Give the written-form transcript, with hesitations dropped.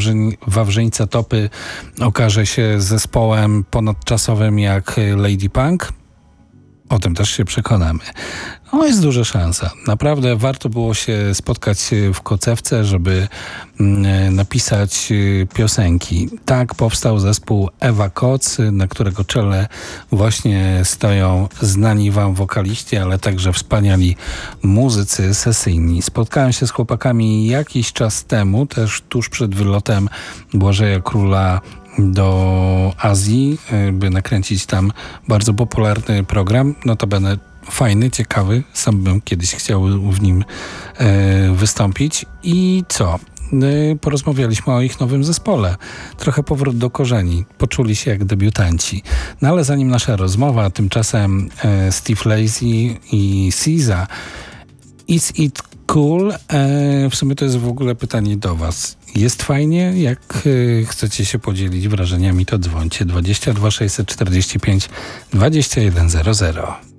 Wawrzyńca Topy okaże się zespołem ponadczasowym jak Lady Punk? O tym też się przekonamy. No jest duża szansa. Naprawdę warto było się spotkać w Kocewce, żeby napisać piosenki. Tak powstał zespół Ewa Koc, na którego czele właśnie stoją znani wam wokaliści, ale także wspaniali muzycy sesyjni. Spotkałem się z chłopakami jakiś czas temu, też tuż przed wylotem Błażeja Króla do Azji, by nakręcić tam bardzo popularny program. Notabene fajny, ciekawy. Sam bym kiedyś chciał w nim wystąpić. I co? Porozmawialiśmy o ich nowym zespole. Trochę powrót do korzeni. Poczuli się jak debiutanci. No ale zanim nasza rozmowa, tymczasem Steve Lacy i SZA. Is it cool? W sumie to jest w ogóle pytanie do was. Jest fajnie? Jak chcecie się podzielić wrażeniami, to dzwońcie 22 645 2100.